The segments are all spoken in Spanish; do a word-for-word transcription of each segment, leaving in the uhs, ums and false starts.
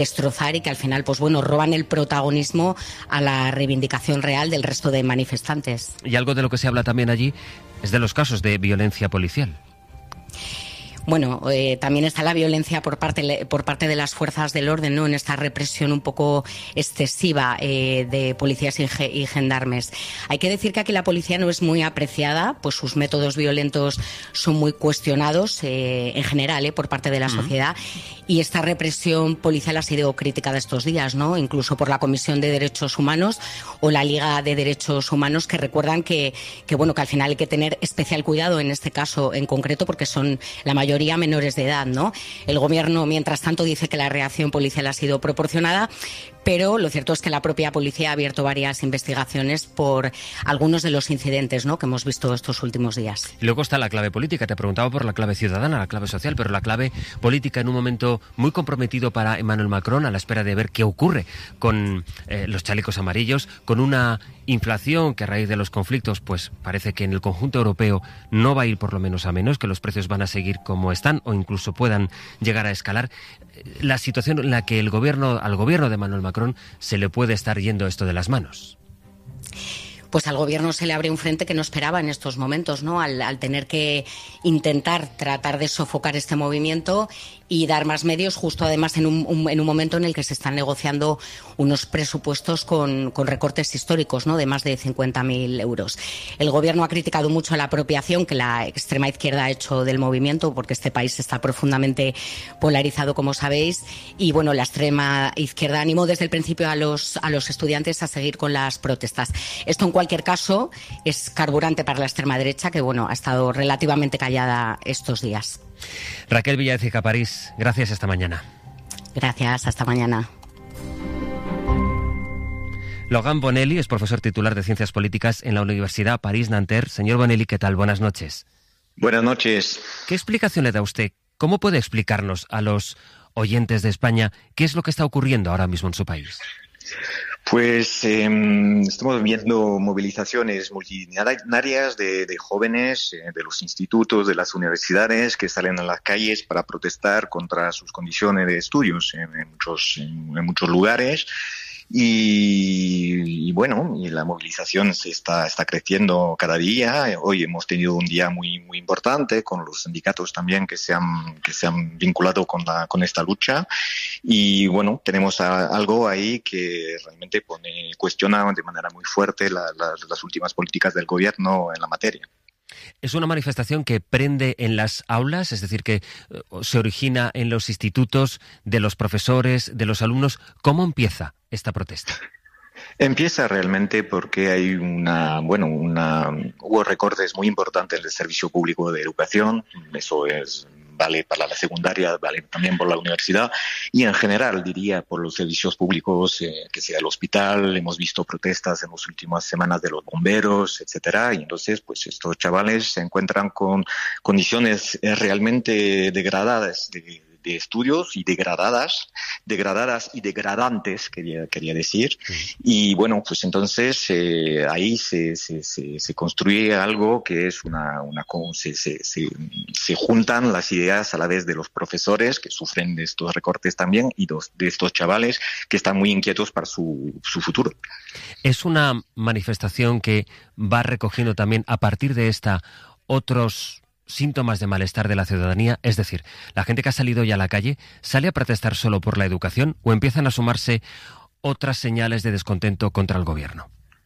destrozar y que al final, pues bueno, roban el protagonismo a la reivindicación real del resto de manifestantes. Y algo de lo que se habla también allí es de los casos de violencia policial. Bueno, eh, también está la violencia por parte por parte de las fuerzas del orden, ¿no? En esta represión un poco excesiva eh, de policías y, y gendarmes. Hay que decir que aquí la policía no es muy apreciada, pues sus métodos violentos son muy cuestionados eh, en general eh, por parte de la uh-huh. sociedad, y esta represión policial ha sido criticada estos días, ¿no? Incluso por la Comisión de Derechos Humanos o la Liga de Derechos Humanos, que recuerdan que, que bueno, que al final hay que tener especial cuidado en este caso en concreto, porque son la mayoría menores de edad, ¿no? El gobierno, mientras tanto, dice que la reacción policial ha sido proporcionada, pero lo cierto es que la propia policía ha abierto varias investigaciones por algunos de los incidentes, ¿no?, que hemos visto estos últimos días. Y luego está la clave política. Te preguntaba por la clave ciudadana, la clave social, pero la clave política en un momento muy comprometido para Emmanuel Macron, a la espera de ver qué ocurre con eh, los chalecos amarillos, con una inflación que a raíz de los conflictos, pues parece que en el conjunto europeo no va a ir por lo menos a menos, que los precios van a seguir como están o incluso puedan llegar a escalar. La situación en la que el gobierno, al gobierno de Emmanuel Macron se le puede estar yendo esto de las manos. Pues al gobierno se le abre un frente que no esperaba en estos momentos, ¿no? Al, al tener que intentar tratar de sofocar este movimiento y dar más medios, justo además en un, un, en un momento en el que se están negociando unos presupuestos con, con recortes históricos, ¿no?, de más de cincuenta mil euros. El gobierno ha criticado mucho la apropiación que la extrema izquierda ha hecho del movimiento, porque este país está profundamente polarizado, como sabéis, y bueno, la extrema izquierda animó desde el principio a los, a los estudiantes a seguir con las protestas. Esto, en cualquier caso, es carburante para la extrema derecha, que bueno, ha estado relativamente callada estos días. Raquel Villaécija, París, gracias, hasta mañana. Gracias, hasta mañana. Logan Bonelli es profesor titular de Ciencias Políticas en la Universidad París-Nanterre. Señor Bonelli, ¿qué tal? Buenas noches. Buenas noches. ¿Qué explicación le da usted? ¿Cómo puede explicarnos a los oyentes de España qué es lo que está ocurriendo ahora mismo en su país? Pues eh, estamos viendo movilizaciones multitudinarias de, de jóvenes, eh, de los institutos, de las universidades, que salen a las calles para protestar contra sus condiciones de estudios en, en, muchos, en, en muchos lugares. Y, y bueno, y la movilización se está, está creciendo cada día. Hoy hemos tenido un día muy, muy importante con los sindicatos también que se han, que se han vinculado con la, con esta lucha. Y bueno, tenemos a, algo ahí que realmente pone, cuestiona de manera muy fuerte la, la, las últimas políticas del gobierno en la materia. ¿Es una manifestación que prende en las aulas, es decir, que se origina en los institutos, de los profesores, de los alumnos? ¿Cómo empieza esta protesta? Empieza realmente porque hay una, bueno, una, hubo recortes muy importantes en el servicio público de educación. Eso es, vale para la secundaria, vale también por la universidad y en general, diría, por los servicios públicos, eh, que sea el hospital. Hemos visto protestas en las últimas semanas de los bomberos, etcétera. Y entonces, pues estos chavales se encuentran con condiciones eh, realmente degradadas de de estudios y degradadas, degradadas y degradantes, quería, quería decir. Sí. Y bueno, pues entonces eh, ahí se, se, se, se construye algo que es una, una se, se, se, se juntan las ideas a la vez de los profesores que sufren de estos recortes también y dos, de estos chavales que están muy inquietos para su, su futuro. Es una manifestación que va recogiendo también a partir de esta otros síntomas de malestar de la ciudadanía, es decir, la gente que ha salido ya a la calle, ¿sale a protestar solo por la educación o empiezan a sumarse otras señales de descontento contra el gobierno?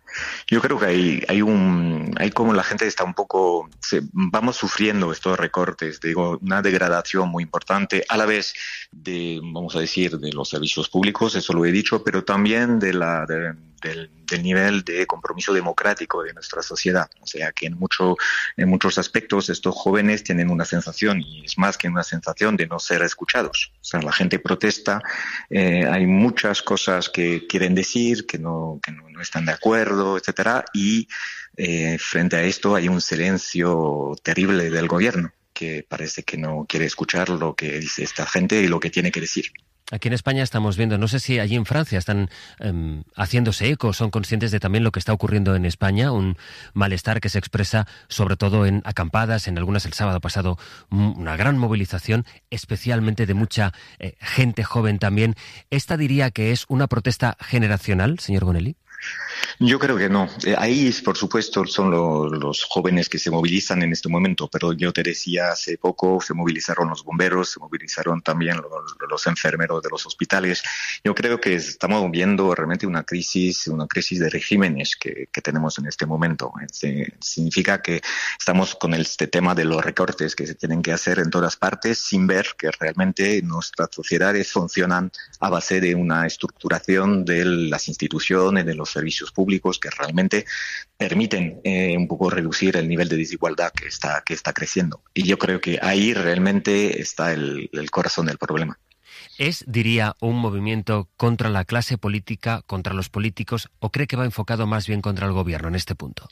Yo creo que hay, hay un, hay como la gente está un poco, se, vamos sufriendo estos recortes, digo, una degradación muy importante, a la vez de, vamos a decir, de los servicios públicos, eso lo he dicho, pero también de la, de, del, del nivel de compromiso democrático de nuestra sociedad. O sea, que en mucho, en muchos aspectos estos jóvenes tienen una sensación, y es más que una sensación, de no ser escuchados. O sea, la gente protesta, eh, hay muchas cosas que quieren decir, que no, que no, no están de acuerdo, etcétera, y eh, frente a esto hay un silencio terrible del gobierno, que parece que no quiere escuchar lo que dice esta gente y lo que tiene que decir. Aquí en España estamos viendo, no sé si allí en Francia están um, haciéndose eco, son conscientes de también lo que está ocurriendo en España, un malestar que se expresa sobre todo en acampadas, en algunas el sábado pasado, una gran movilización, especialmente de mucha eh, gente joven también. ¿Esta diría que es una protesta generacional, señor Bonelli? Yo creo que no. Eh, ahí, por supuesto, son lo, los jóvenes que se movilizan en este momento, pero yo te decía hace poco, se movilizaron los bomberos, se movilizaron también los, los enfermeros de los hospitales. Yo creo que estamos viendo realmente una crisis, una crisis de regímenes que, que tenemos en este momento. Este, significa que estamos con este tema de los recortes que se tienen que hacer en todas partes sin ver que realmente nuestras sociedades funcionan a base de una estructuración de las instituciones, de los servicios públicos que realmente permiten eh, un poco reducir el nivel de desigualdad que está, que está creciendo. Y yo creo que ahí realmente está el, el corazón del problema. ¿Es, diría, un movimiento contra la clase política, contra los políticos, o cree que va enfocado más bien contra el gobierno en este punto?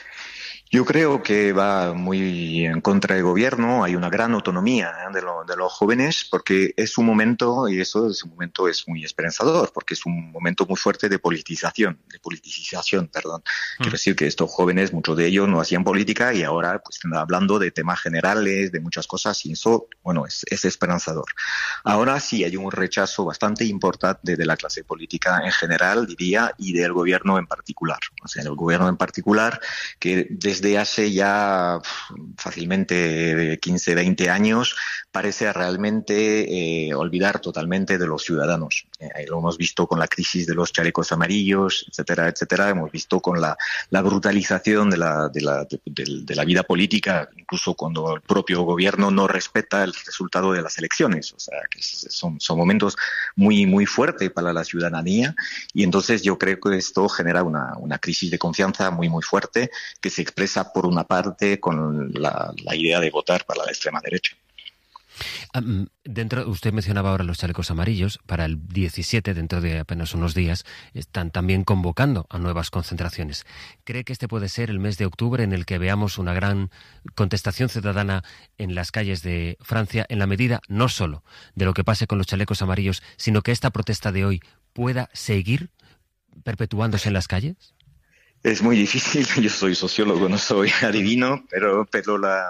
Yo creo que va muy en contra del gobierno. Hay una gran autonomía ¿eh? de, lo, de los jóvenes porque es un momento, y eso es un momento es muy esperanzador, porque es un momento muy fuerte de politización, de politización, perdón. Mm. Quiero decir que estos jóvenes, muchos de ellos no hacían política y ahora pues están hablando de temas generales, de muchas cosas, y eso, bueno, es, es esperanzador. Ahora sí hay un rechazo bastante importante de la clase política en general, diría, y del gobierno en particular. O sea, el gobierno en particular, que desde Desde hace ya fácilmente quince, veinte años parece realmente eh, olvidar totalmente de los ciudadanos. Eh, lo hemos visto con la crisis de los chalecos amarillos, etcétera, etcétera. Hemos visto con la, la brutalización de la, de, la, de, de, de la vida política, incluso cuando el propio gobierno no respeta el resultado de las elecciones. O sea, que son, son momentos muy, muy fuertes para la ciudadanía y entonces yo creo que esto genera una, una crisis de confianza muy, muy fuerte que se expresa por una parte con la, la idea de votar para la extrema derecha. Um, dentro, usted mencionaba ahora los chalecos amarillos. Para el diecisiete, dentro de apenas unos días, están también convocando a nuevas concentraciones. ¿Cree que este puede ser el mes de octubre en el que veamos una gran contestación ciudadana en las calles de Francia, en la medida no solo de lo que pase con los chalecos amarillos, sino que esta protesta de hoy pueda seguir perpetuándose en las calles? Es muy difícil, yo soy sociólogo, no soy adivino, pero, pero la,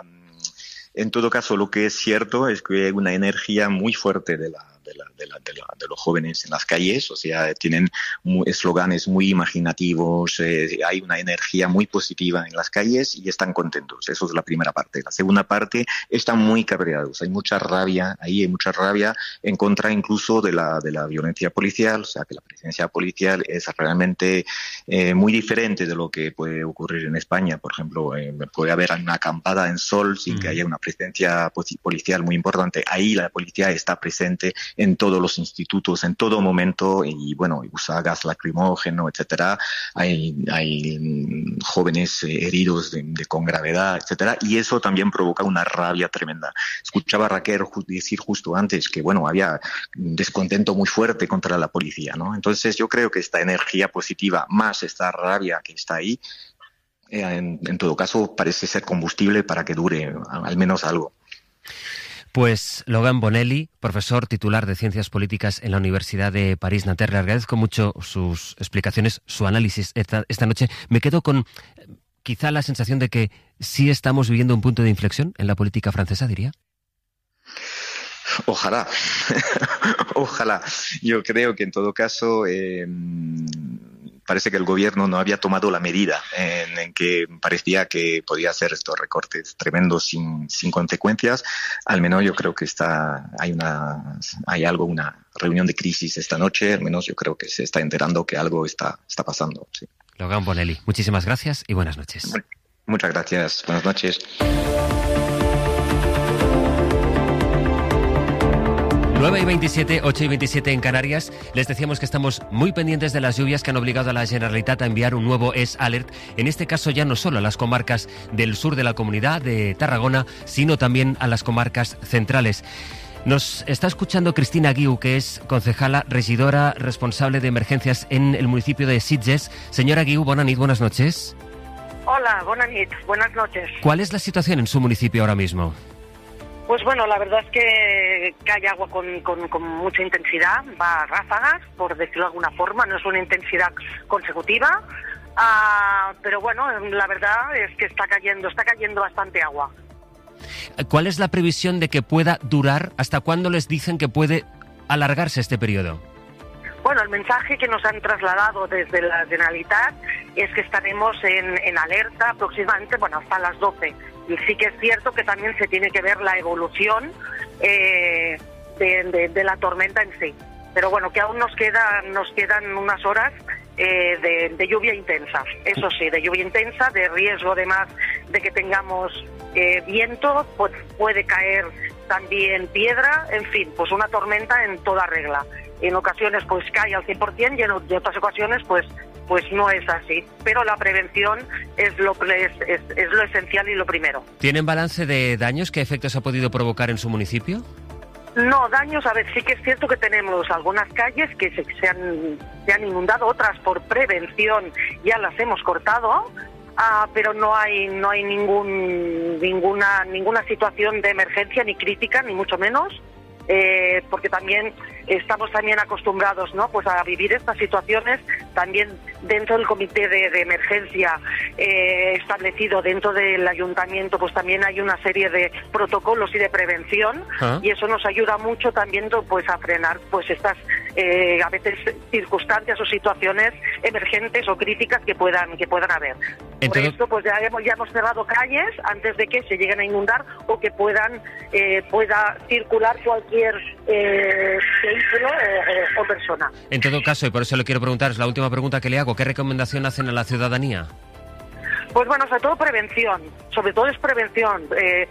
en todo caso lo que es cierto es que hay una energía muy fuerte de la De, la, de, la, de, la, de los jóvenes en las calles, o sea, tienen eslóganes muy imaginativos, eh, hay una energía muy positiva en las calles y están contentos. Eso es la primera parte. La segunda parte, están muy cabreados, hay mucha rabia, ahí hay mucha rabia en contra incluso de la, de la violencia policial, o sea, que la presencia policial es realmente eh, muy diferente de lo que puede ocurrir en España. Por ejemplo, eh, puede haber una acampada en Sol sin mm. que haya una presencia policial muy importante. Ahí la policía está presente en todos los institutos, en todo momento, y bueno, usa gas lacrimógeno, etcétera. Hay, hay jóvenes eh, heridos de, de, con gravedad, etcétera, y eso también provoca una rabia tremenda. Escuchaba a Raquel decir justo antes que, bueno, había un descontento muy fuerte contra la policía, ¿no? Entonces yo creo que esta energía positiva, más esta rabia que está ahí, eh, en, en todo caso parece ser combustible para que dure al menos algo. Pues Logan Bonelli, profesor titular de Ciencias Políticas en la Universidad de París-Nanterre, le agradezco mucho sus explicaciones, su análisis esta, esta noche. Me quedo con quizá la sensación de que sí estamos viviendo un punto de inflexión en la política francesa, diría. Ojalá, ojalá. Yo creo que en todo caso eh, parece que el gobierno no había tomado la medida en, en que parecía que podía hacer estos recortes tremendos sin, sin consecuencias. Al menos yo creo que está hay una hay algo, una reunión de crisis esta noche. Al menos yo creo que se está enterando que algo está, está pasando. Sí. Logan Bonelli, muchísimas gracias y buenas noches. Muchas gracias. Buenas noches. nueve y veintisiete, ocho y veintisiete en Canarias. Les decíamos que estamos muy pendientes de las lluvias que han obligado a la Generalitat a enviar un nuevo S Alert. En este caso ya no solo a las comarcas del sur de la comunidad de Tarragona, sino también a las comarcas centrales. Nos está escuchando Cristina Guiu, que es concejala, regidora, responsable de emergencias en el municipio de Sitges. Señora Guiu, bona nit, buenas noches. Hola, buenas nit, buenas noches. ¿Cuál es la situación en su municipio ahora mismo? Pues bueno, la verdad es que cae agua con, con, con mucha intensidad, va a ráfagas, por decirlo de alguna forma, no es una intensidad consecutiva, uh, pero bueno, la verdad es que está cayendo, está cayendo bastante agua. ¿Cuál es la previsión de que pueda durar? ¿Hasta cuándo les dicen que puede alargarse este periodo? Bueno, el mensaje que nos han trasladado desde la Generalitat es que estaremos en, en alerta aproximadamente, bueno, hasta las doce. Y sí que es cierto que también se tiene que ver la evolución eh, de, de, de la tormenta en sí. Pero bueno, que aún nos queda, nos quedan unas horas eh, de, de lluvia intensa. Eso sí, de lluvia intensa, de riesgo además de que tengamos eh, viento, pues puede caer también piedra, en fin, pues una tormenta en toda regla. En ocasiones pues cae al cien por ciento y en otras ocasiones pues pues no es así. Pero la prevención es lo, es, es, es lo esencial y lo primero. ¿Tienen balance de daños? ¿Qué efectos ha podido provocar en su municipio? No, daños, a ver, sí que es cierto que tenemos algunas calles que se, se, han, se han inundado, otras por prevención ya las hemos cortado, ah, pero no hay no hay ningún ninguna ninguna situación de emergencia ni crítica, ni mucho menos. Eh, porque también estamos también acostumbrados, ¿no?, pues a vivir estas situaciones también dentro del comité de, de emergencia eh, establecido dentro del ayuntamiento, pues también hay una serie de protocolos y de prevención. ¿Ah? Y eso nos ayuda mucho también pues a frenar pues estas eh, a veces circunstancias o situaciones emergentes o críticas que puedan que puedan haber. Entonces... Por esto pues ya hemos ya hemos cerrado calles antes de que se lleguen a inundar o que puedan eh, pueda circular cualquier Eh, vehículo eh, o persona. En todo caso, y por eso le quiero preguntar, es la última pregunta que le hago, ¿qué recomendación hacen a la ciudadanía? Pues bueno, sobre todo prevención, sobre todo es prevención. Eh,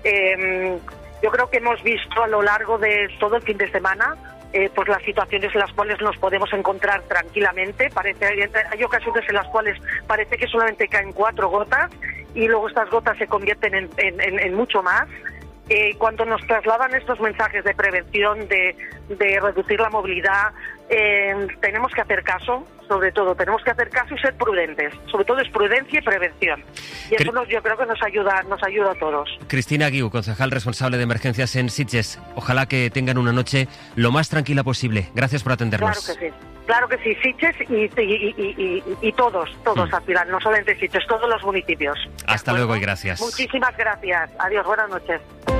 eh, yo creo que hemos visto a lo largo de todo el fin de semana eh, pues las situaciones en las cuales nos podemos encontrar tranquilamente. Parece hay ocasiones en las cuales parece que solamente caen cuatro gotas y luego estas gotas se convierten en, en, en, en mucho más. Eh, cuando nos trasladan estos mensajes de prevención, de, de reducir la movilidad, eh, tenemos que hacer caso, sobre todo, tenemos que hacer caso y ser prudentes. Sobre todo es prudencia y prevención. Y eso nos, yo creo que nos ayuda, nos ayuda a todos. Cristina Guiu, concejal responsable de emergencias en Sitges. Ojalá que tengan una noche lo más tranquila posible. Gracias por atendernos. Claro que sí. Claro que sí, Sitges y, y, y, y, y todos, todos mm. al final, no solamente Sitges, todos los municipios. Hasta luego y gracias. Muchísimas gracias. Adiós, buenas noches.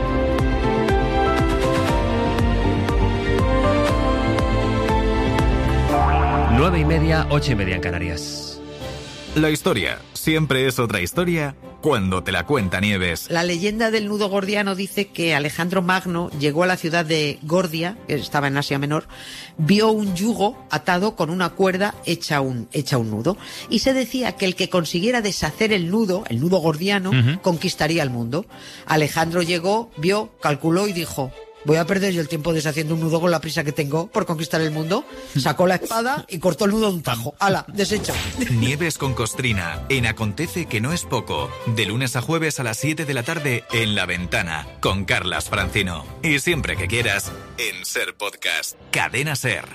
Nueve y media, ocho y media en Canarias. La historia siempre es otra historia cuando te la cuenta Nieves. La leyenda del nudo gordiano dice que Alejandro Magno llegó a la ciudad de Gordia, que estaba en Asia Menor, vio un yugo atado con una cuerda hecha un, hecha un nudo, y se decía que el que consiguiera deshacer el nudo, el nudo gordiano, uh-huh. conquistaría el mundo. Alejandro llegó, vio, calculó y dijo: voy a perder yo el tiempo deshaciendo un nudo con la prisa que tengo por conquistar el mundo. Sacó la espada y cortó el nudo de un tajo. ¡Hala! Deshecho. Nieves con Costrina, en Acontece que no es poco. De lunes a jueves a las siete de la tarde en La Ventana, con Carlas Francino. Y siempre que quieras, en Ser Podcast. Cadena Ser.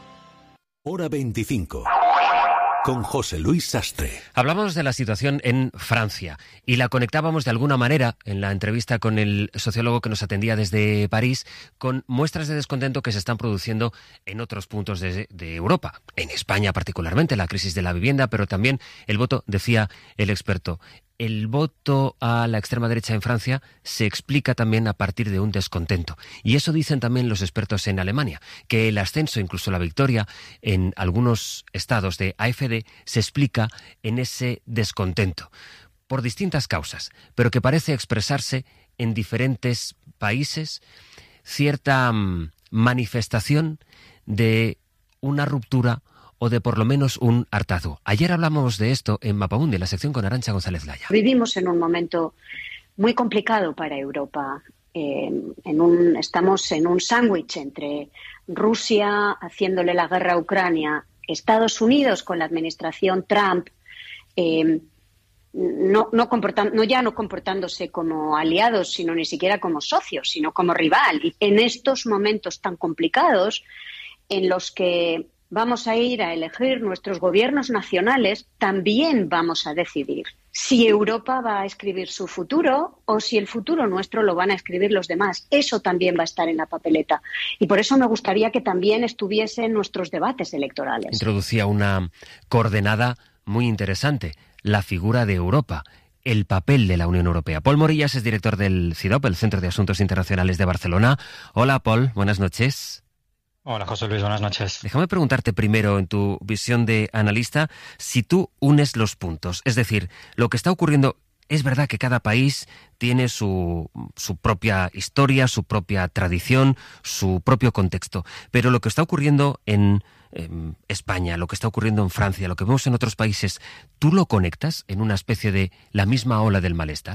Hora veinticinco. Con José Luis Sastre. Hablamos de la situación en Francia y la conectábamos de alguna manera en la entrevista con el sociólogo que nos atendía desde París con muestras de descontento que se están produciendo en otros puntos de, de Europa, en España particularmente, la crisis de la vivienda, pero también el voto, decía el experto. El voto a la extrema derecha en Francia se explica también a partir de un descontento. Y eso dicen también los expertos en Alemania, que el ascenso, incluso la victoria, en algunos estados de A F D se explica en ese descontento, por distintas causas, pero que parece expresarse en diferentes países cierta um, manifestación de una ruptura o de por lo menos un hartazgo. Ayer hablamos de esto en Mapamundi, la sección con Arantxa González Laya. Vivimos en un momento muy complicado para Europa. Eh, en un, estamos en un sándwich entre Rusia haciéndole la guerra a Ucrania, Estados Unidos con la administración Trump, eh, no, no, comportan, no ya no comportándose como aliados, sino ni siquiera como socios, sino como rival. Y en estos momentos tan complicados en los que vamos a ir a elegir nuestros gobiernos nacionales, también vamos a decidir si Europa va a escribir su futuro o si el futuro nuestro lo van a escribir los demás. Eso también va a estar en la papeleta. Y por eso me gustaría que también estuviese en nuestros debates electorales. Introducía una coordenada muy interesante, la figura de Europa, el papel de la Unión Europea. Pol Morillas es director del CIDOB, el Centro de Asuntos Internacionales de Barcelona. Hola, Pol, buenas noches. Hola, José Luis, buenas noches. Déjame preguntarte primero, en tu visión de analista, si tú unes los puntos. Es decir, lo que está ocurriendo, es verdad que cada país tiene su, su propia historia, su propia tradición, su propio contexto. Pero lo que está ocurriendo en eh, España, lo que está ocurriendo en Francia, lo que vemos en otros países, ¿tú lo conectas en una especie de la misma ola del malestar?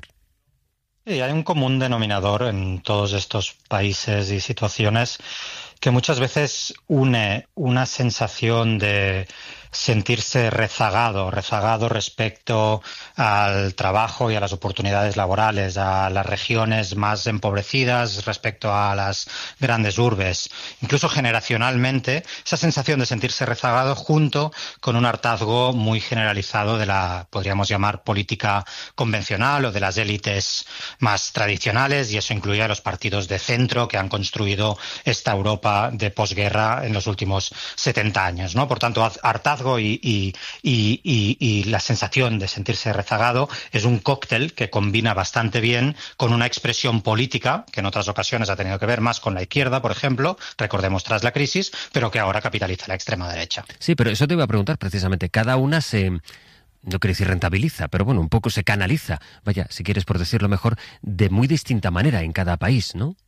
Sí, hay un común denominador en todos estos países y situaciones que muchas veces une una sensación de sentirse rezagado, rezagado respecto al trabajo y a las oportunidades laborales, a las regiones más empobrecidas respecto a las grandes urbes. Incluso generacionalmente, esa sensación de sentirse rezagado junto con un hartazgo muy generalizado de la, podríamos llamar, política convencional o de las élites más tradicionales, y eso incluye a los partidos de centro que han construido esta Europa de posguerra en los últimos setenta años, ¿no? Por tanto, hartazgo Y, y, y, y, y la sensación de sentirse rezagado es un cóctel que combina bastante bien con una expresión política que en otras ocasiones ha tenido que ver más con la izquierda, por ejemplo, recordemos tras la crisis, pero que ahora capitaliza la extrema derecha. Sí, pero eso te iba a preguntar precisamente. Cada una se, no quiero decir rentabiliza, pero bueno, un poco se canaliza, vaya, si quieres por decirlo mejor, de muy distinta manera en cada país, ¿no?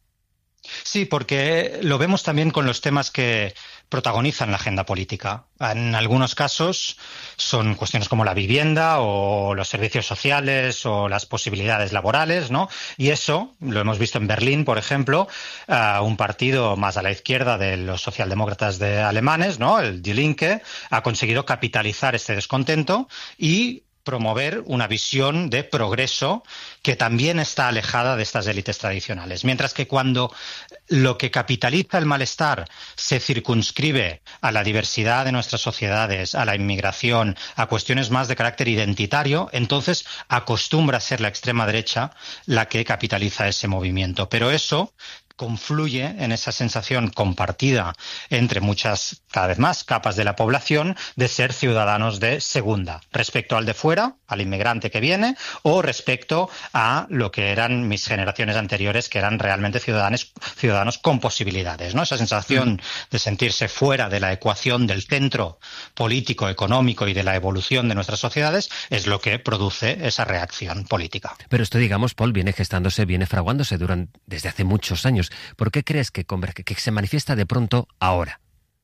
Sí, porque lo vemos también con los temas que protagonizan la agenda política. En algunos casos son cuestiones como la vivienda o los servicios sociales o las posibilidades laborales, ¿no? Y eso lo hemos visto en Berlín, por ejemplo, uh, un partido más a la izquierda de los socialdemócratas de alemanes, ¿no? El Die Linke, ha conseguido capitalizar este descontento y promover una visión de progreso que también está alejada de estas élites tradicionales. Mientras que cuando lo que capitaliza el malestar se circunscribe a la diversidad de nuestras sociedades, a la inmigración, a cuestiones más de carácter identitario, entonces acostumbra a ser la extrema derecha la que capitaliza ese movimiento. Pero eso confluye en esa sensación compartida entre muchas, cada vez más, capas de la población de ser ciudadanos de segunda, respecto al de fuera, al inmigrante que viene, o respecto a lo que eran mis generaciones anteriores, que eran realmente ciudadanos, ciudadanos con posibilidades, ¿no? Esa sensación mm. de sentirse fuera de la ecuación del centro político, económico y de la evolución de nuestras sociedades es lo que produce esa reacción política. Pero esto, digamos, Pol, viene gestándose, viene fraguándose durante, desde hace muchos años. ¿Por qué crees que, que se manifiesta de pronto ahora?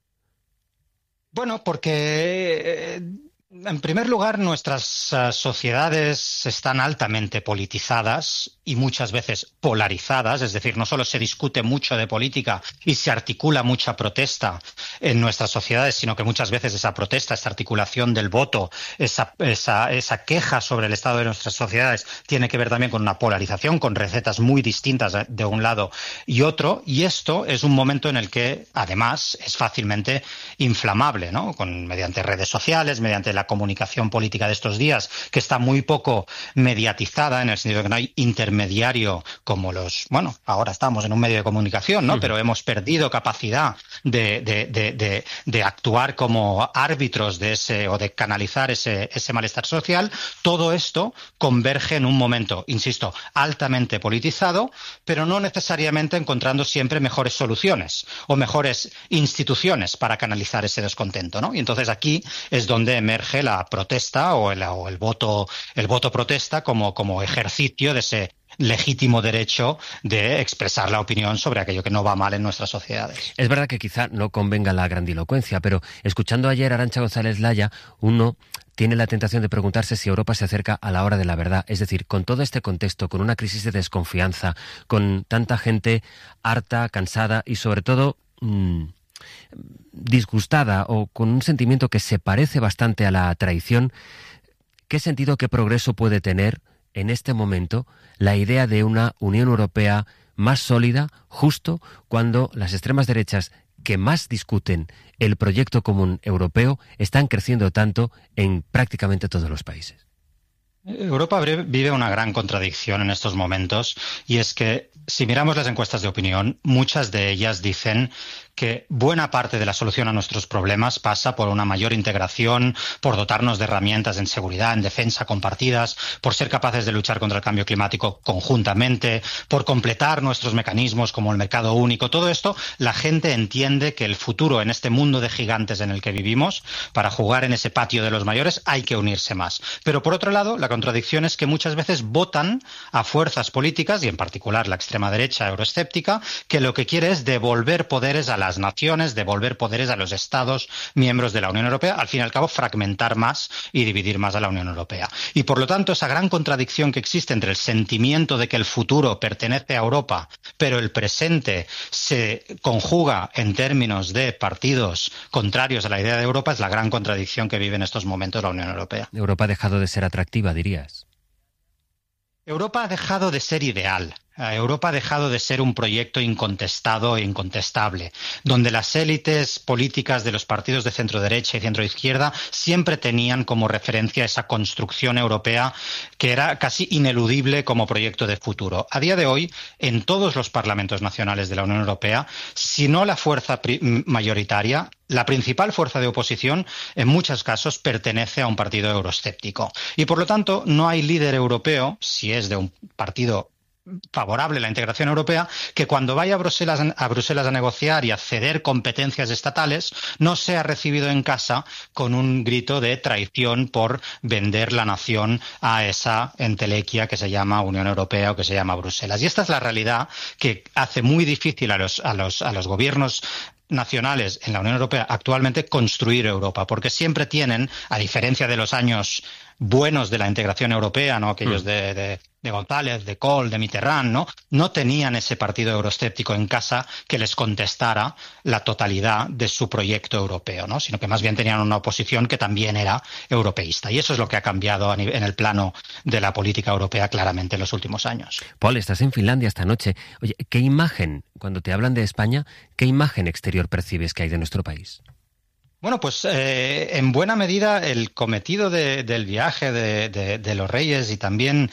Bueno, porque en primer lugar nuestras uh, sociedades están altamente politizadas y muchas veces polarizadas, es decir, no solo se discute mucho de política y se articula mucha protesta en nuestras sociedades, sino que muchas veces esa protesta, esa articulación del voto, esa, esa, esa queja sobre el estado de nuestras sociedades tiene que ver también con una polarización, con recetas muy distintas de un lado y otro, y esto es un momento en el que además es fácilmente inflamable, ¿no? Con, mediante redes sociales, mediante la comunicación política de estos días, que está muy poco mediatizada, en el sentido de que no hay intermediario como los... Bueno, ahora estamos en un medio de comunicación, ¿no? Uh-huh. Pero hemos perdido capacidad de, de, de, de, de actuar como árbitros de ese o de canalizar ese, ese malestar social. Todo esto converge en un momento, insisto, altamente politizado, pero no necesariamente encontrando siempre mejores soluciones o mejores instituciones para canalizar ese descontento, ¿no? Y entonces aquí es donde emerge la protesta o el, o el voto el voto protesta como, como ejercicio de ese legítimo derecho de expresar la opinión sobre aquello que no va mal en nuestras sociedades. Es verdad que quizá no convenga la grandilocuencia, pero escuchando ayer a Arantxa González Laya, uno tiene la tentación de preguntarse si Europa se acerca a la hora de la verdad. Es decir, con todo este contexto, con una crisis de desconfianza, con tanta gente harta, cansada y sobre todo mmm, disgustada o con un sentimiento que se parece bastante a la traición, ¿qué sentido, qué progreso puede tener en este momento la idea de una Unión Europea más sólida, justo cuando las extremas derechas que más discuten el proyecto común europeo están creciendo tanto en prácticamente todos los países? Europa vive una gran contradicción en estos momentos, y es que si miramos las encuestas de opinión, muchas de ellas dicen que buena parte de la solución a nuestros problemas pasa por una mayor integración, por dotarnos de herramientas en seguridad, en defensa compartidas, por ser capaces de luchar contra el cambio climático conjuntamente, por completar nuestros mecanismos como el mercado único. Todo esto, la gente entiende que el futuro en este mundo de gigantes en el que vivimos, para jugar en ese patio de los mayores, hay que unirse más. Pero por otro lado, la contradicción es que muchas veces votan a fuerzas políticas, y en particular la extrema derecha euroescéptica, que lo que quiere es devolver poderes a la las naciones, devolver poderes a los Estados miembros de la Unión Europea, al fin y al cabo fragmentar más y dividir más a la Unión Europea. Y por lo tanto, esa gran contradicción que existe entre el sentimiento de que el futuro pertenece a Europa, pero el presente se conjuga en términos de partidos contrarios a la idea de Europa, es la gran contradicción que vive en estos momentos la Unión Europea. Europa ha dejado de ser atractiva, dirías. Europa ha dejado de ser ideal. Europa ha dejado de ser un proyecto incontestado e incontestable, donde las élites políticas de los partidos de centro-derecha y centro-izquierda siempre tenían como referencia esa construcción europea que era casi ineludible como proyecto de futuro. A día de hoy, en todos los parlamentos nacionales de la Unión Europea, si no la fuerza mayoritaria, la principal fuerza de oposición, en muchos casos, pertenece a un partido euroescéptico. Y por lo tanto, no hay líder europeo, si es de un partido favorable a la integración europea, que cuando vaya a Bruselas, a Bruselas a negociar y a ceder competencias estatales no sea recibido en casa con un grito de traición por vender la nación a esa entelequia que se llama Unión Europea o que se llama Bruselas. Y esta es la realidad que hace muy difícil a los, a los, a los gobiernos nacionales en la Unión Europea actualmente construir Europa, porque siempre tienen, a diferencia de los años buenos de la integración europea, ¿no? Aquellos mm. de, de, de González, de Kohl, de Mitterrand, ¿no? No tenían ese partido euroescéptico en casa que les contestara la totalidad de su proyecto europeo, ¿no? Sino que más bien tenían una oposición que también era europeísta. Y eso es lo que ha cambiado a nivel, en el plano de la política europea claramente en los últimos años. Paul, estás en Finlandia esta noche. Oye, ¿qué imagen, cuando te hablan de España, qué imagen exterior percibes que hay de nuestro país? Bueno, pues eh, en buena medida el cometido de, del viaje de, de, de los reyes y también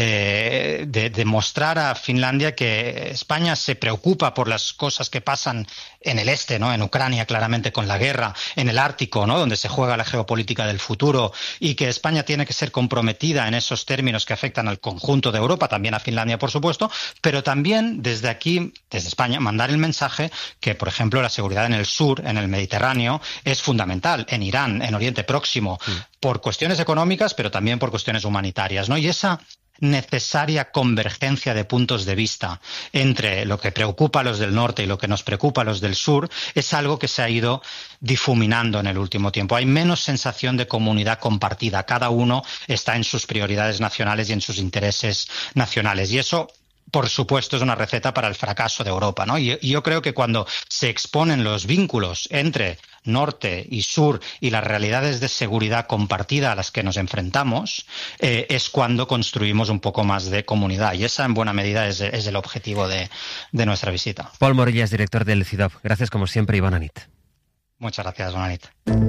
eh, de, de mostrar a Finlandia que España se preocupa por las cosas que pasan en el este, ¿no? En Ucrania, claramente, con la guerra, en el Ártico, ¿no? Donde se juega la geopolítica del futuro, y que España tiene que ser comprometida en esos términos que afectan al conjunto de Europa, también a Finlandia, por supuesto, pero también desde aquí, desde España, mandar el mensaje que, por ejemplo, la seguridad en el sur, en el Mediterráneo, es fundamental, en Irán, en Oriente Próximo, sí. por cuestiones económicas, pero también por cuestiones humanitarias, ¿no? Y esa necesaria convergencia de puntos de vista entre lo que preocupa a los del norte y lo que nos preocupa a los del sur es algo que se ha ido difuminando en el último tiempo. Hay menos sensación de comunidad compartida. Cada uno está en sus prioridades nacionales y en sus intereses nacionales. Y eso, por supuesto, es una receta para el fracaso de Europa, ¿no? Y, y yo creo que cuando se exponen los vínculos entre norte y sur y las realidades de seguridad compartida a las que nos enfrentamos, eh, es cuando construimos un poco más de comunidad. Y esa, en buena medida, es, es el objetivo de, de nuestra visita. Paul Morillas, director del C I D O P. Gracias, como siempre, y bona nit. Muchas gracias, bona nit.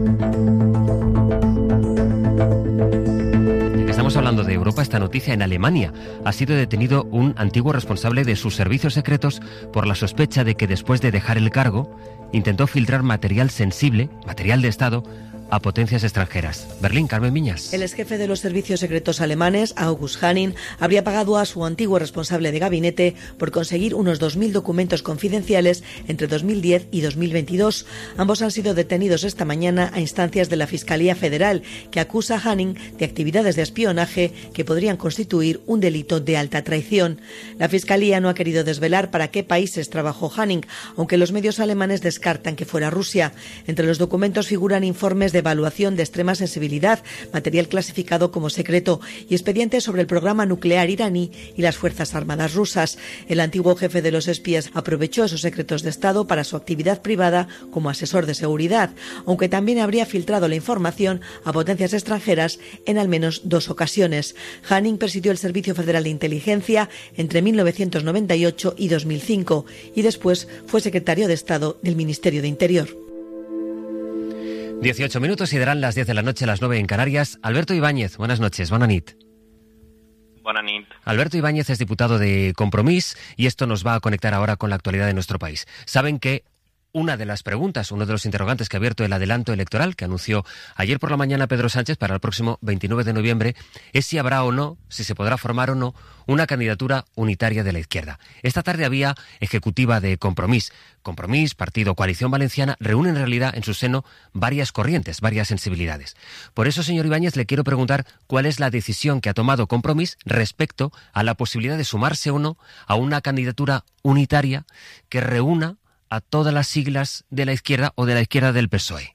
Estamos hablando de Europa, esta noticia: en Alemania ha sido detenido un antiguo responsable de sus servicios secretos por la sospecha de que después de dejar el cargo intentó filtrar material sensible, material de Estado, a potencias extranjeras. Berlín, Carmen Miñas. El exjefe de los servicios secretos alemanes, August Hanning, habría pagado a su antiguo responsable de gabinete por conseguir unos dos mil documentos confidenciales entre dos mil diez y dos mil veintidós. Ambos han sido detenidos esta mañana a instancias de la Fiscalía Federal, que acusa a Hanning de actividades de espionaje que podrían constituir un delito de alta traición. La Fiscalía no ha querido desvelar para qué países trabajó Hanning, aunque los medios alemanes descartan que fuera Rusia. Entre los documentos figuran informes de de evaluación de extrema sensibilidad, material clasificado como secreto y expedientes sobre el programa nuclear iraní y las Fuerzas Armadas rusas. El antiguo jefe de los espías aprovechó esos secretos de Estado para su actividad privada como asesor de seguridad, aunque también habría filtrado la información a potencias extranjeras en al menos dos ocasiones. Hanning presidió el Servicio Federal de Inteligencia entre mil novecientos noventa y ocho y dos mil cinco y después fue secretario de Estado del Ministerio de Interior. dieciocho minutos y darán las diez de la noche, las nueve en Canarias. Alberto Ibáñez, buenas noches, bona nit. Alberto Ibáñez es diputado de Compromís y esto nos va a conectar ahora con la actualidad de nuestro país. Saben que una de las preguntas, uno de los interrogantes que ha abierto el adelanto electoral que anunció ayer por la mañana Pedro Sánchez para el próximo veintinueve de noviembre es si habrá o no, si se podrá formar o no, una candidatura unitaria de la izquierda. Esta tarde había ejecutiva de Compromís. Compromís, Partido Coalición Valenciana, reúne en realidad en su seno varias corrientes, varias sensibilidades. Por eso, señor Ibáñez, le quiero preguntar cuál es la decisión que ha tomado Compromís respecto a la posibilidad de sumarse o no a una candidatura unitaria que reúna a todas las siglas de la izquierda o de la izquierda del P S O E.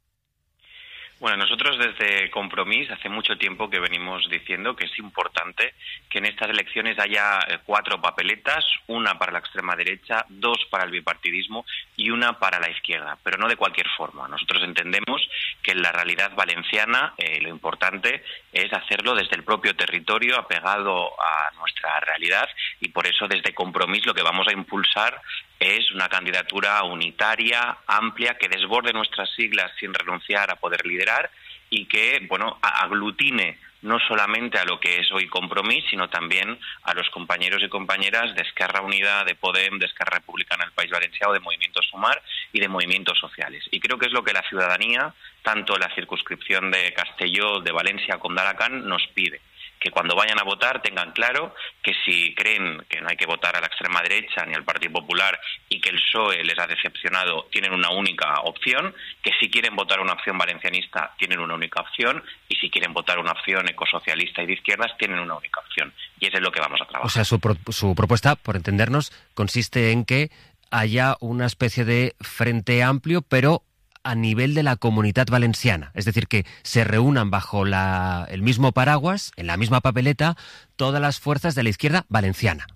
Bueno, nosotros desde Compromís hace mucho tiempo que venimos diciendo que es importante que en estas elecciones haya cuatro papeletas, una para la extrema derecha, dos para el bipartidismo y una para la izquierda, pero no de cualquier forma. Nosotros entendemos que en la realidad valenciana eh, lo importante es hacerlo desde el propio territorio, apegado a nuestra realidad, y por eso desde Compromís lo que vamos a impulsar es una candidatura unitaria, amplia, que desborde nuestras siglas sin renunciar a poder liderar y que, bueno, aglutine no solamente a lo que es hoy Compromís, sino también a los compañeros y compañeras de Esquerra Unida, de Podem, de Esquerra Republicana del País Valencià, de Movimiento Sumar y de movimientos sociales. Y creo que es lo que la ciudadanía, tanto la circunscripción de Castelló, de Valencia como de Alacant, nos pide. Que cuando vayan a votar tengan claro que si creen que no hay que votar a la extrema derecha ni al Partido Popular y que el P S O E les ha decepcionado, tienen una única opción, que si quieren votar una opción valencianista tienen una única opción y si quieren votar una opción ecosocialista y de izquierdas tienen una única opción. Y eso es lo que vamos a trabajar. O sea, su, pro, su propuesta, por entendernos, consiste en que haya una especie de frente amplio, pero a nivel de la Comunitat Valenciana, es decir, que se reúnan bajo la, el mismo paraguas, en la misma papeleta, todas las fuerzas de la izquierda valenciana.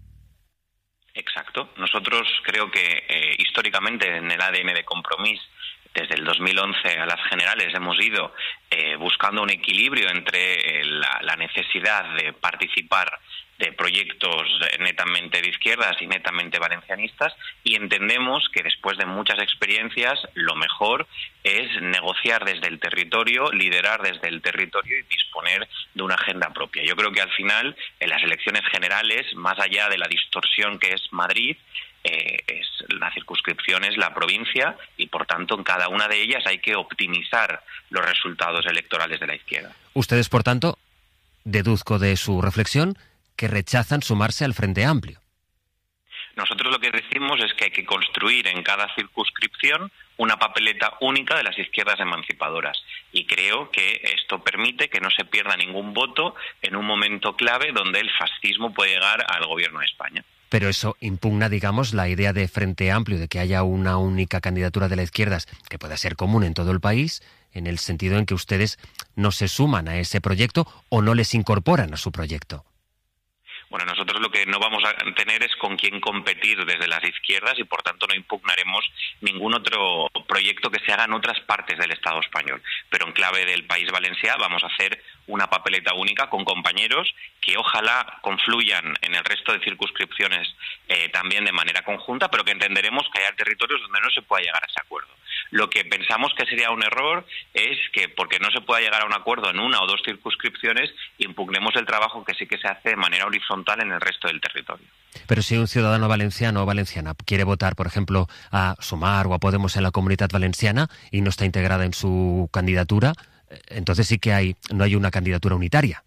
Exacto. Nosotros creo que eh, históricamente en el A D N de Compromís, desde el dos mil once a las generales hemos ido eh, buscando un equilibrio entre eh, la, la necesidad de participar de proyectos netamente de izquierdas y netamente valencianistas, y entendemos que después de muchas experiencias lo mejor es negociar desde el territorio, liderar desde el territorio y disponer de una agenda propia. Yo creo que al final, en las elecciones generales, más allá de la distorsión que es Madrid, eh, es la circunscripción es la provincia y por tanto en cada una de ellas hay que optimizar los resultados electorales de la izquierda. Ustedes, por tanto, deduzco de su reflexión que rechazan sumarse al Frente Amplio. Nosotros lo que decimos es que hay que construir en cada circunscripción una papeleta única de las izquierdas emancipadoras. Y creo que esto permite que no se pierda ningún voto en un momento clave donde el fascismo puede llegar al gobierno de España. Pero eso impugna, digamos, la idea de Frente Amplio, de que haya una única candidatura de las izquierdas que pueda ser común en todo el país, en el sentido en que ustedes no se suman a ese proyecto o no les incorporan a su proyecto. Bueno, nosotros lo que no vamos a tener es con quién competir desde las izquierdas y por tanto no impugnaremos ningún otro proyecto que se haga en otras partes del Estado español. Pero en clave del País Valencià vamos a hacer una papeleta única con compañeros que ojalá confluyan en el resto de circunscripciones eh, también de manera conjunta, pero que entenderemos que hay territorios donde no se pueda llegar a ese acuerdo. Lo que pensamos que sería un error es que, porque no se pueda llegar a un acuerdo en una o dos circunscripciones, impugnemos el trabajo que sí que se hace de manera horizontal en el resto del territorio. Pero si un ciudadano valenciano o valenciana quiere votar, por ejemplo, a Sumar o a Podemos en la Comunitat Valenciana y no está integrada en su candidatura, entonces sí que hay no hay una candidatura unitaria.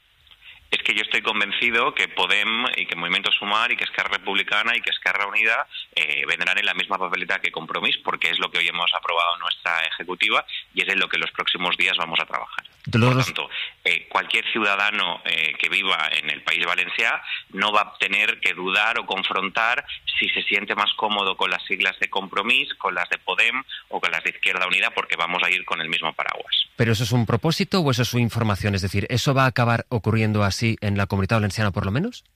Es que yo estoy convencido que Podem y que Movimiento Sumar y que Esquerra Republicana y que Esquerra Unida eh, vendrán en la misma papeleta que Compromís, porque es lo que hoy hemos aprobado en nuestra ejecutiva y es en lo que en los próximos días vamos a trabajar. Por lo tanto, eh, cualquier ciudadano eh, que viva en el País Valencià no va a tener que dudar o confrontar si se siente más cómodo con las siglas de Compromís, con las de Podem o con las de Izquierda Unida, porque vamos a ir con el mismo paraguas. ¿Pero eso es un propósito o eso es su información? Es decir, ¿eso va a acabar ocurriendo así en la Comunitat Valenciana por lo menos?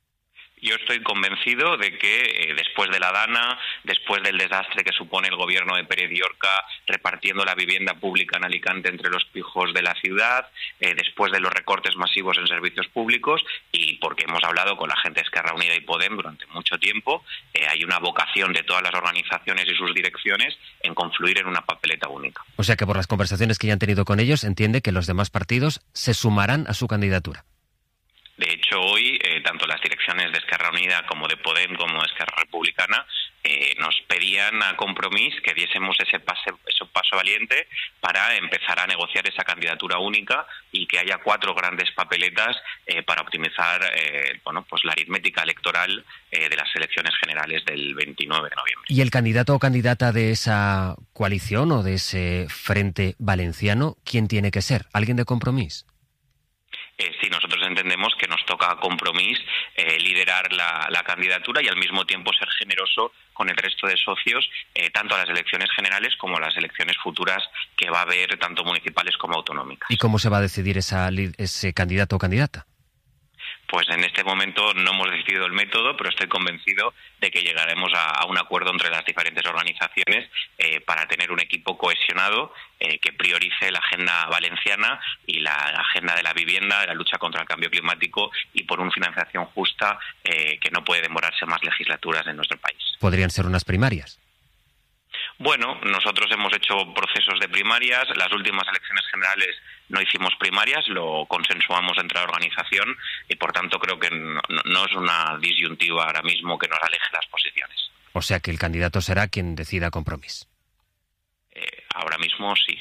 Yo estoy convencido de que eh, después de la Dana, después del desastre que supone el gobierno de Pérez Llorca repartiendo la vivienda pública en Alicante entre los pijos de la ciudad, eh, después de los recortes masivos en servicios públicos y porque hemos hablado con la gente de Esquerra Unida y Podem durante mucho tiempo, eh, hay una vocación de todas las organizaciones y sus direcciones en confluir en una papeleta única. O sea que por las conversaciones que ya han tenido con ellos entiende que los demás partidos se sumarán a su candidatura. De hecho, hoy, eh, tanto organizaciones de Esquerra Unida, como de Podem, como de Esquerra Republicana, eh, nos pedían a Compromís que diésemos ese, pase, ese paso valiente para empezar a negociar esa candidatura única y que haya cuatro grandes papeletas eh, para optimizar eh, bueno, pues la aritmética electoral eh, de las elecciones generales del veintinueve de noviembre. ¿Y el candidato o candidata de esa coalición o de ese frente valenciano, quién tiene que ser? ¿Alguien de Compromís? Eh, sí, nosotros entendemos que nos toca a Compromís eh, liderar la, la candidatura y al mismo tiempo ser generoso con el resto de socios, eh, tanto a las elecciones generales como a las elecciones futuras que va a haber, tanto municipales como autonómicas. ¿Y cómo se va a decidir esa, ese candidato o candidata? Pues en este momento no hemos decidido el método, pero estoy convencido de que llegaremos a, a un acuerdo entre las diferentes organizaciones eh, para tener un equipo cohesionado eh, que priorice la agenda valenciana y la agenda de la vivienda, de la lucha contra el cambio climático y por una financiación justa eh, que no puede demorarse más legislaturas en nuestro país. ¿Podrían ser unas primarias? Bueno, nosotros hemos hecho procesos de primarias. Las últimas elecciones generales no hicimos primarias, lo consensuamos entre la organización y, por tanto, creo que no, no es una disyuntiva ahora mismo que nos aleje las posiciones. O sea que el candidato será quien decida Compromís. Eh, ahora mismo sí.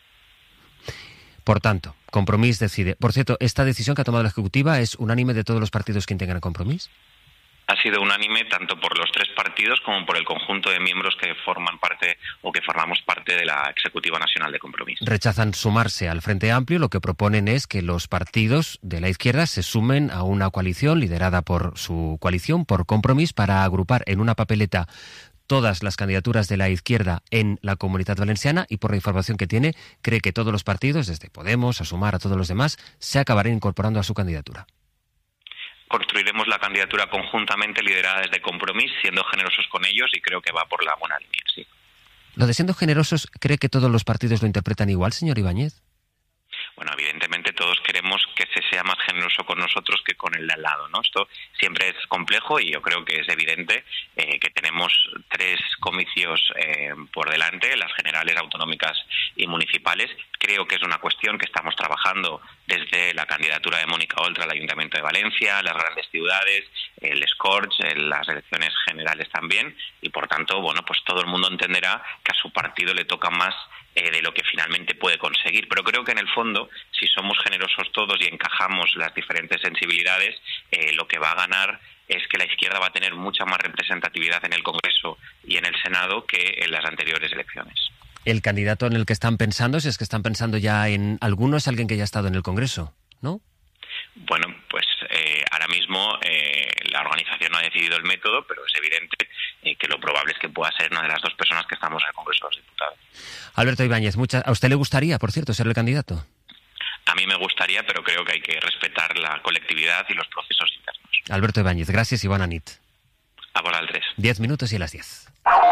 Por tanto, Compromís decide. Por cierto, ¿esta decisión que ha tomado la Ejecutiva es unánime de todos los partidos que integran Compromís? Ha sido unánime tanto por los tres partidos como por el conjunto de miembros que forman parte o que formamos parte de la Ejecutiva Nacional de Compromís. Rechazan sumarse al Frente Amplio. Lo que proponen es que los partidos de la izquierda se sumen a una coalición liderada por su coalición, por Compromís, para agrupar en una papeleta todas las candidaturas de la izquierda en la Comunidad Valenciana, y por la información que tiene, cree que todos los partidos, desde Podemos a Sumar a todos los demás, se acabarán incorporando a su candidatura. Construiremos la candidatura conjuntamente liderada desde Compromís, siendo generosos con ellos, y creo que va por la buena línea, sí. Lo de siendo generosos, ¿cree que todos los partidos lo interpretan igual, señor Ibáñez? Bueno, evidentemente todos queremos que se sea más generoso con nosotros que con el de al lado, ¿no? Esto siempre es complejo y yo creo que es evidente eh, que tenemos tres comicios eh, por delante, las generales, autonómicas y municipales. Creo que es una cuestión que estamos trabajando desde la candidatura de Mónica Oltra al Ayuntamiento de Valencia, las grandes ciudades, el Scorch, las elecciones generales también, y por tanto, bueno, pues todo el mundo entenderá que a su partido le toca más eh, de lo que finalmente puede conseguir. Pero creo que en el fondo, si somos generosos todos y encajamos las diferentes sensibilidades, eh, lo que va a ganar es que la izquierda va a tener mucha más representatividad en el Congreso y en el Senado que en las anteriores elecciones. El candidato en el que están pensando, si es que están pensando ya en alguno, es alguien que ya ha estado en el Congreso, ¿no? Bueno, pues eh, ahora mismo eh, la organización no ha decidido el método, pero es evidente eh, que lo probable es que pueda ser una de las dos personas que estamos en el Congreso de los Diputados. Alberto Ibáñez, mucha... ¿a usted le gustaría, por cierto, ser el candidato? A mí me gustaría, pero creo que hay que respetar la colectividad y los procesos internos. Alberto Ibáñez, gracias y bona nit. A por al tres. Diez minutos y a las diez.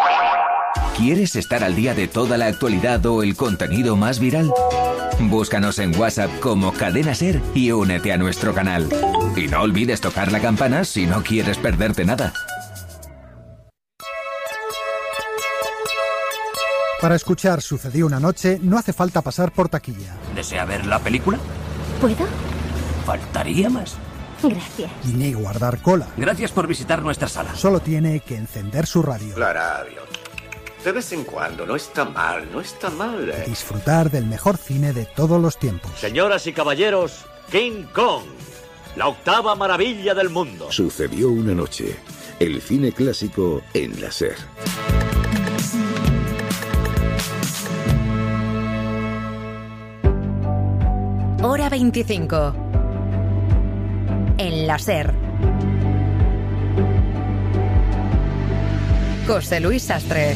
¿Quieres estar al día de toda la actualidad o el contenido más viral? Búscanos en WhatsApp como Cadena Ser y únete a nuestro canal. Y no olvides tocar la campana si no quieres perderte nada. Para escuchar Sucedió una noche no hace falta pasar por taquilla. ¿Desea ver la película? ¿Puedo? Faltaría más. Gracias. Y ni guardar cola. Gracias por visitar nuestra sala. Solo tiene que encender su radio. La radio. De vez en cuando, no está mal, no está mal. Eh. Disfrutar del mejor cine de todos los tiempos. Señoras y caballeros, King Kong, la octava maravilla del mundo. Sucedió una noche, el cine clásico en la SER. Hora veinticinco. En la SER. José Luis Sastre.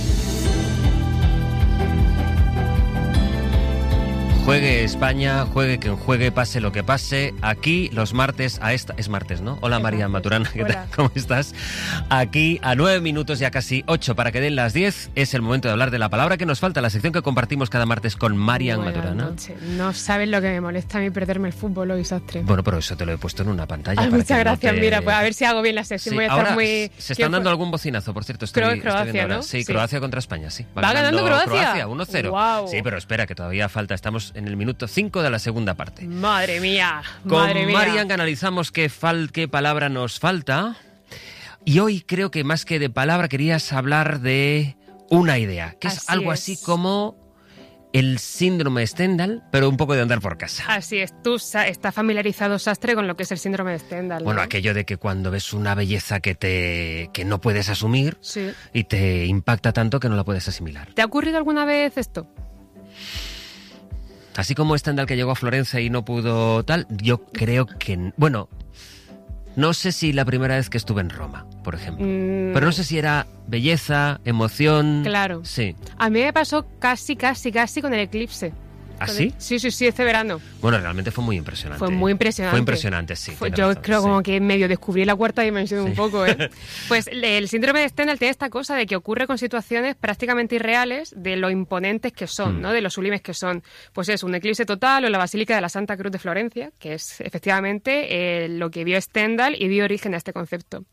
Juegue España, juegue quien juegue, pase lo que pase. Aquí los martes a esta... Es martes, ¿no? Hola María Maturana, ¿qué tal? ¿Cómo estás? Aquí a nueve minutos, ya casi ocho para que den las diez, es el momento de hablar de la palabra que nos falta, la sección que compartimos cada martes con María Maturana. Noche. No sabes lo que me molesta a mí perderme el fútbol hoy, Sastre. Bueno, pero eso te lo he puesto en una pantalla. Ay, para muchas que gracias, no te... mira, pues a ver si hago bien la sección. Sí, voy a ahora estar muy... se están dando algún bocinazo, por cierto. Estoy, Creo que estoy Croacia, viendo ahora. ¿no? Sí, Sí. Croacia contra España, sí. ¿Va, ¿Va ganando, ganando Croacia? Croacia, uno cero. Wow. Sí, pero espera, que todavía falta. Estamos en el minuto cinco de la segunda parte. Madre mía, Con madre mía. Marian analizamos qué, fal qué palabra nos falta. Y hoy creo que más que de palabra querías hablar de una idea, que es Así algo es. así como el síndrome de Stendhal, pero un poco de andar por casa. Así es, tú sa- estás familiarizado, Sastre, con lo que es el síndrome de Stendhal, ¿no? Bueno, aquello de que cuando ves una belleza que te que no puedes asumir Sí. y te impacta tanto que no la puedes asimilar. ¿Te ha ocurrido alguna vez esto? Así como Stendhal que llegó a Florencia y no pudo tal, yo creo que... Bueno, no sé si la primera vez que estuve en Roma, por ejemplo. Mm. Pero no sé si era belleza, emoción... Claro. Sí. A mí me pasó casi, casi, casi con el eclipse. ¿Ah, Con sí? el- Sí, sí, sí, este verano. Bueno, realmente fue muy impresionante. Fue muy impresionante. Fue impresionante, sí. Fue- tienes yo razón, creo sí. como que medio descubrí la cuarta dimensión un poco, ¿eh? Pues le- el síndrome de Stendhal tiene esta cosa de que ocurre con situaciones prácticamente irreales de lo imponentes que son, Mm. ¿no? De lo sublimes que son. Pues es un eclipse total o la Basílica de la Santa Cruz de Florencia, que es efectivamente eh, lo que vio Stendhal y dio origen a este concepto.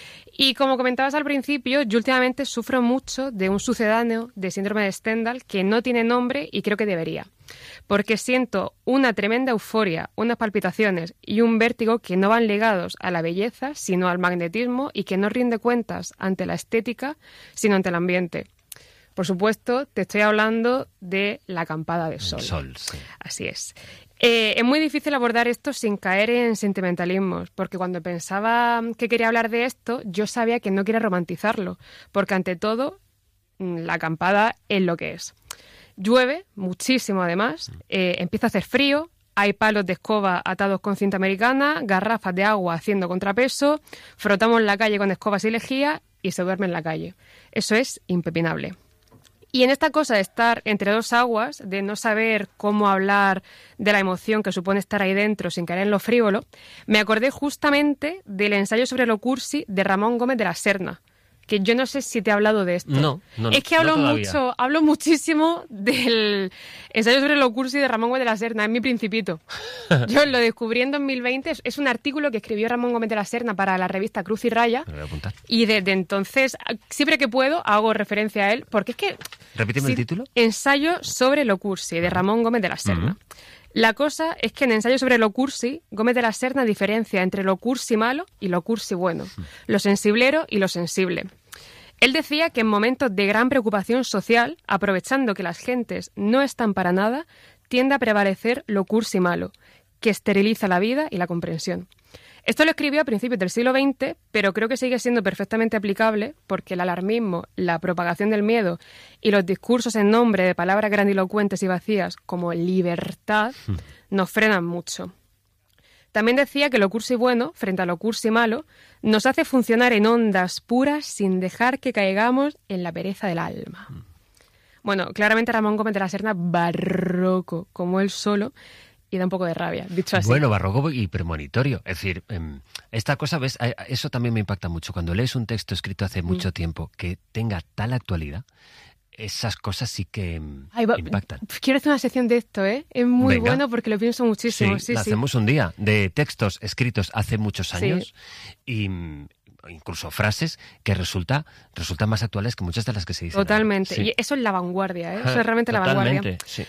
Y como comentabas al principio, yo últimamente sufro mucho de un sucedáneo de síndrome de Stendhal que no tiene nombre y creo que debería. Porque siento una tremenda euforia, unas palpitaciones y un vértigo que no van ligados a la belleza, sino al magnetismo y que no rinde cuentas ante la estética, sino ante el ambiente. Por supuesto, te estoy hablando de la acampada de sol. Sol, sí. Así es. Eh, es muy difícil abordar esto sin caer en sentimentalismos, porque cuando pensaba que quería hablar de esto, yo sabía que no quería romantizarlo, porque ante todo, mm, la acampada es lo que es. Llueve muchísimo además, eh, empieza a hacer frío, hay palos de escoba atados con cinta americana, garrafas de agua haciendo contrapeso, frotamos la calle con escobas y lejía y se duerme en la calle. Eso es impepinable. Y en esta cosa de estar entre dos aguas, de no saber cómo hablar de la emoción que supone estar ahí dentro sin caer en lo frívolo, me acordé justamente del ensayo sobre lo cursi de Ramón Gómez de la Serna, que yo no sé si te he hablado de esto. No, no, Es que no hablo todavía. mucho, hablo muchísimo del ensayo sobre lo cursi de Ramón Gómez de la Serna, es mi principito. Yo lo descubrí en dos mil veinte, es- es un artículo que escribió Ramón Gómez de la Serna para la revista Cruz y Raya, Me lo voy a apuntar. y desde entonces, siempre que puedo, hago referencia a él, porque es que... Repíteme Sí, el título. Ensayo sobre lo cursi, de Ramón Gómez de la Serna. Ujú. La cosa es que en Ensayo sobre lo cursi, Gómez de la Serna diferencia entre lo cursi malo y lo cursi bueno, lo sensiblero y lo sensible. Él decía que en momentos de gran preocupación social, aprovechando que las gentes no están para nada, tiende a prevalecer lo cursi malo, que esteriliza la vida y la comprensión. Esto lo escribió a principios del siglo veinte, pero creo que sigue siendo perfectamente aplicable porque el alarmismo, la propagación del miedo y los discursos en nombre de palabras grandilocuentes y vacías como libertad nos frenan mucho. También decía que lo cursi bueno, frente a lo cursi malo, nos hace funcionar en ondas puras sin dejar que caigamos en la pereza del alma. Bueno, claramente Ramón Gómez de la Serna, barroco como él solo, y da un poco de rabia, dicho así. Bueno, barroco y premonitorio. Es decir, em, esta cosa, ¿ves? A- a- Eso también me impacta mucho. Cuando lees un texto escrito hace mucho tiempo que tenga tal actualidad, esas cosas sí que em, Ay, va- impactan. Quiero hacer una sección de esto, ¿eh? Es muy Venga. bueno porque lo pienso muchísimo. Sí, Sí, la sí. hacemos un día de textos escritos hace muchos Sí. años y mm, incluso frases que resulta, resultan más actuales que muchas de las que se dicen ahora. Totalmente. Sí. Y eso es la vanguardia, ¿eh? Eso Ajá, es realmente la vanguardia. totalmente, sí.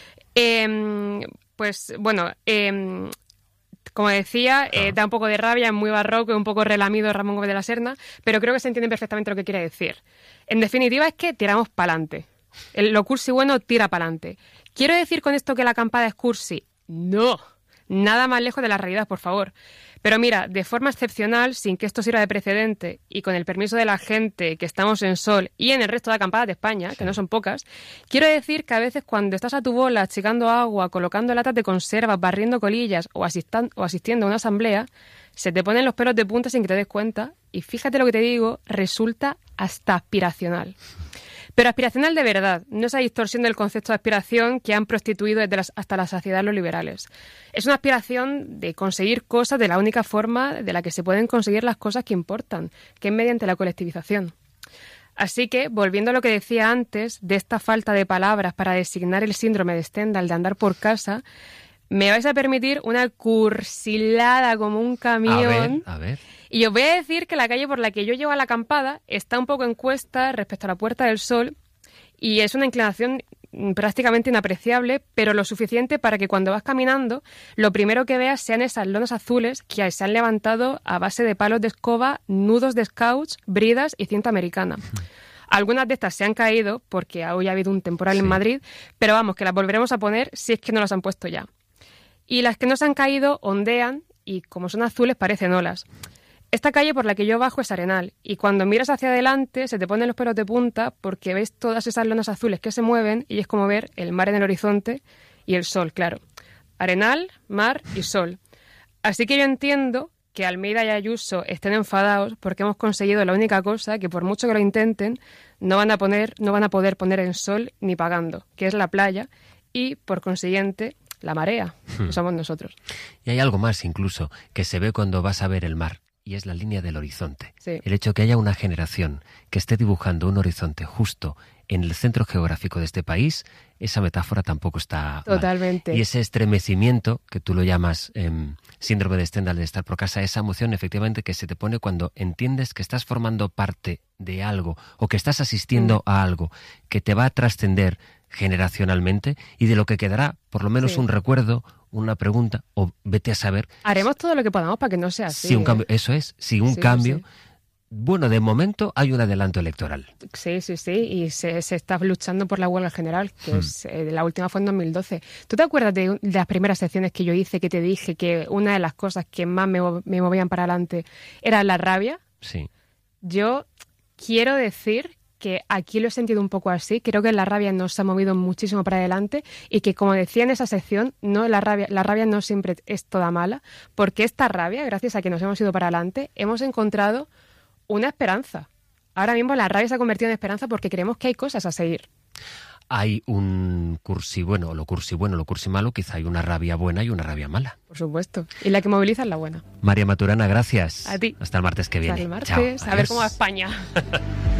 Eh, pues bueno, eh, como decía, eh, da un poco de rabia, es muy barroco, es un poco relamido Ramón Gómez de la Serna, pero creo que se entiende perfectamente lo que quiere decir. En definitiva es que tiramos pa'lante. El, lo cursi bueno tira pa'lante. ¿Quiero decir con esto que la acampada es cursi? No. Nada más lejos de la realidad, por favor. Pero mira, de forma excepcional, sin que esto sirva de precedente y con el permiso de la gente que estamos en Sol y en el resto de acampadas de España, que no son pocas, quiero decir que a veces cuando estás a tu bola achicando agua, colocando latas de conservas, barriendo colillas o, asistan- o asistiendo a una asamblea, se te ponen los pelos de punta sin que te des cuenta y fíjate lo que te digo, resulta hasta aspiracional. Pero aspiracional de verdad, no esa distorsión del concepto de aspiración que han prostituido desde las, hasta la saciedad los liberales. Es una aspiración de conseguir cosas de la única forma de la que se pueden conseguir las cosas que importan, que es mediante la colectivización. Así que, volviendo a lo que decía antes, de esta falta de palabras para designar el síndrome de Stendhal de andar por casa, me vais a permitir una cursilada como un camión. A ver, a ver. Y os voy a decir que la calle por la que yo llevo a la acampada está un poco en cuesta respecto a la Puerta del Sol y es una inclinación prácticamente inapreciable, pero lo suficiente para que cuando vas caminando, lo primero que veas sean esas lonas azules que se han levantado a base de palos de escoba, nudos de scouts, bridas y cinta americana. Algunas de estas se han caído porque hoy ha habido un temporal sí. en Madrid, pero vamos, que las volveremos a poner si es que no las han puesto ya. Y las que no se han caído ondean y como son azules parecen olas. Esta calle por la que yo bajo es Arenal y cuando miras hacia adelante se te ponen los pelos de punta porque ves todas esas lonas azules que se mueven y es como ver el mar en el horizonte y el sol, claro. Arenal, mar y sol. Así que yo entiendo que Almeida y Ayuso estén enfadados porque hemos conseguido la única cosa que por mucho que lo intenten no van a poner, no van a poder poner en sol ni pagando, que es la playa y por consiguiente la marea, hmm. que somos nosotros. Y hay algo más incluso que se ve cuando vas a ver el mar y es la línea del horizonte. Sí. El hecho que haya una generación que esté dibujando un horizonte justo en el centro geográfico de este país, esa metáfora tampoco está totalmente mal. Y ese estremecimiento, que tú lo llamas eh, síndrome de Stendhal de estar por casa, esa emoción efectivamente que se te pone cuando entiendes que estás formando parte de algo o que estás asistiendo mm. a algo que te va a trascender generacionalmente y de lo que quedará por lo menos sí. un recuerdo, una pregunta o vete a saber. Haremos todo lo que podamos para que no sea así. Si un ¿eh? cambio, eso es, si un sí, cambio... Sí. Bueno, de momento hay un adelanto electoral. Sí, sí, sí, y se, se está luchando por la huelga general, que hmm. es, eh, la última fue en dos mil doce. ¿Tú te acuerdas de, de las primeras secciones que yo hice, que te dije que una de las cosas que más me, me movían para adelante era la rabia? Sí. Yo quiero decir que aquí lo he sentido un poco así, creo que la rabia nos ha movido muchísimo para adelante y que, como decía en esa sección, no la rabia, la rabia no siempre es toda mala, porque esta rabia, gracias a que nos hemos ido para adelante, hemos encontrado una esperanza. Ahora mismo la rabia se ha convertido en esperanza porque creemos que hay cosas a seguir. Hay un cursi bueno, lo cursi bueno, lo cursi malo, quizá hay una rabia buena y una rabia mala. Por supuesto. Y la que moviliza es la buena. María Maturana, gracias. A ti. Hasta el martes que viene. Hasta el martes. Chao. A ver cómo va España.